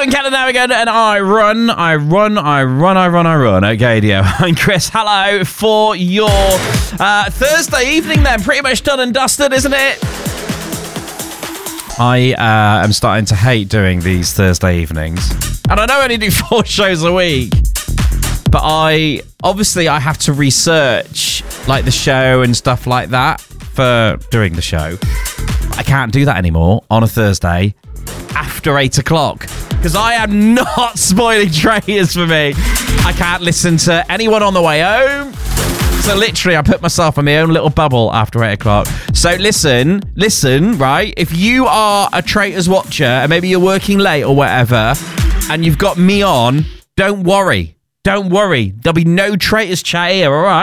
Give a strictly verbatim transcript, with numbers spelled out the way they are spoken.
Stephen Callaghan and I run, I run, I run, I run, I run. Okay, dear. I'm Chris. Hello for your uh, Thursday evening then. Pretty much done and dusted, isn't it? I uh, am starting to hate doing these Thursday evenings. And I know I only do four shows a week. But I, obviously, I have to research like the show and stuff like that for doing the show. I can't do that anymore on a Thursday after eight o'clock because I am not spoiling traitors for me. I can't listen to anyone on the way home. So literally, I put myself in my own little bubble after eight o'clock. So listen, listen, right? If you are a Traitors watcher and maybe you're working late or whatever and you've got me on, don't worry. Don't worry. There'll be no Traitors chat here, all right?